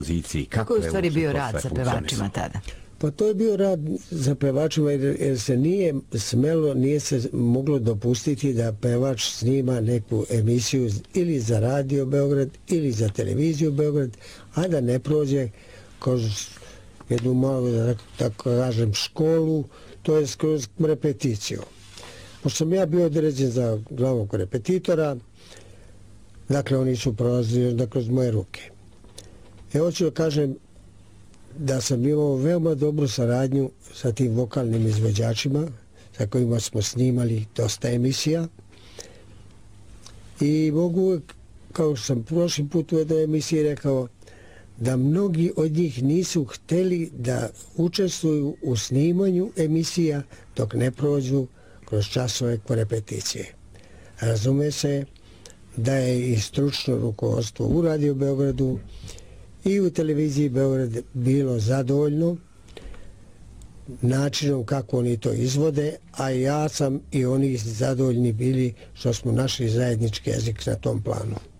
Kako je u stvari bio rad sa pevačima tada? Pa to je bio rad za pevačima jer se nije smelo, nije se moglo dopustiti da pevač snima neku emisiju ili za Radio Beograd ili za televiziju Beograd, a da ne prođe kroz jednu malu, da tako kažem, školu, to je kroz repeticiju. Pošto sam ja bio određen za glavnog repetitora, dakle oni su prolazili kroz moje ruke. Hoću da kažem da sam imao veoma dobru saradnju sa tim vokalnim izvođačima sa kojima smo snimali dosta emisija i mogu, kao što sam prošli put u jednoj emisiji rekao, da mnogi od njih nisu hteli da učestvuju u snimanju emisija dok ne prođu kroz časove korepeticije. Razume se da je i stručno rukovodstvo u Radio Beogradu i u televiziji Beograd bilo zadovoljno načinom kako oni to izvode, a ja sam i oni zadovoljni bili što smo našli zajednički jezik na tom planu.